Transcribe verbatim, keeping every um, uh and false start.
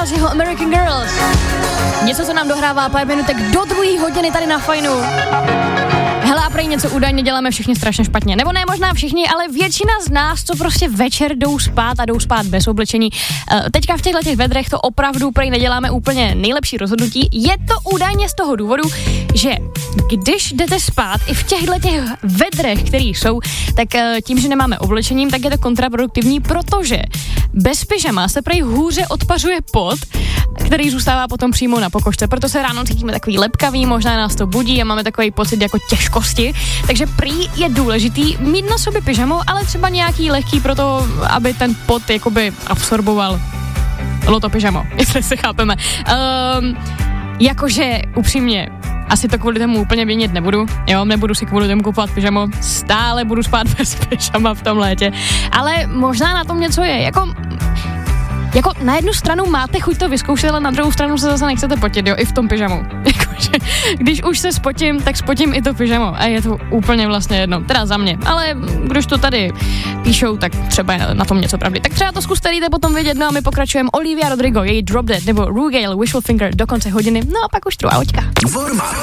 Girls, jeho American Girls. Něco, co nám dohrává pár minutek do druhé hodiny tady na Fajnu. Hele, a prej něco údajně děláme všichni strašně špatně. Nebo ne možná všichni, ale většina z nás, co prostě večer jdou spát a jdou spát bez oblečení. Teďka v těchto těch vedrech to opravdu prej neděláme úplně nejlepší rozhodnutí. Je to údajně z toho důvodu, že když jdete spát i v těchto těch vedrech, které jsou, tak tím, že nemáme oblečení, tak je to kontraproduktivní, protože bez pyžama se prej hůře odpařuje pot, který zůstává potom přímo na pokožce. Proto se ráno cítíme takový lepkavý, možná nás to budí a máme takový pocit jako těžkosti. Takže prý je důležitý mít na sobě pyžamo, ale třeba nějaký lehký pro to, aby ten pot jakoby absorboval to pyžamo, jestli se chápeme. Um, jakože upřímně, asi to kvůli tomu úplně měnit nebudu, jo, nebudu si kvůli tomu kupovat pyžamo, stále budu spát bez pyžama v tom létě, ale možná na tom něco je, jako... Jako na jednu stranu máte chuť to vyzkoušet, ale na druhou stranu se zase nechcete potit, jo, i v tom pyžamu. Jakože, když už se spotím, tak spotím i to pyžamo a je to úplně vlastně jedno, teda za mě. Ale když to tady píšou, tak třeba je na tom něco pravdy. Tak třeba to zkuste, dejte potom vědět, no a my pokračujeme. Olivia Rodrigo, její Drop Dead nebo Rugale, Wishful Thinker do konce hodiny, no a pak už trvá hoďka. Warm up.